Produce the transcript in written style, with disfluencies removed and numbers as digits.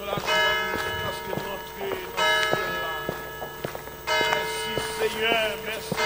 nous la joie parce que nous entrons dans ce ciel-là. Merci Seigneur, merci